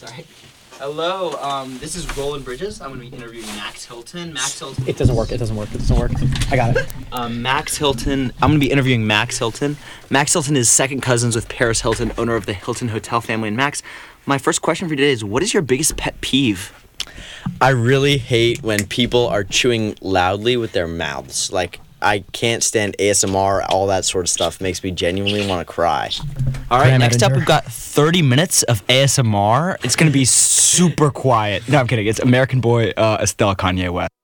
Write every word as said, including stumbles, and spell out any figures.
Sorry. Hello, um, this is Roland Bridges. I'm going to be interviewing Max Hilton. Max Hilton. It doesn't work. It doesn't work. It doesn't work. I got it. Um, Max Hilton. I'm going to be interviewing Max Hilton. Max Hilton is second cousins with Paris Hilton, owner of the Hilton Hotel family. And Max, my first question for you today is, what is your biggest pet peeve? I really hate when people are chewing loudly with their mouths. Like, I can't stand A S M R, all that sort of stuff makes me genuinely want to cry. All right, Graham next up Edinger. we've got thirty minutes of A S M R. It's going to be super quiet. No, I'm kidding. It's American Boy, uh, Estelle Kanye West.